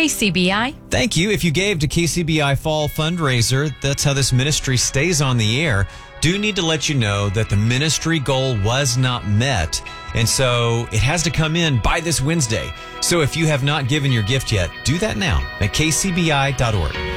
KCBI. Thank you. If you gave to KCBI Fall Fundraiser, that's how this ministry stays on the air. Do need to let you know that the ministry goal was not met. And so it has to come in by this Wednesday. So if you have not given your gift yet, do that now at kcbi.org.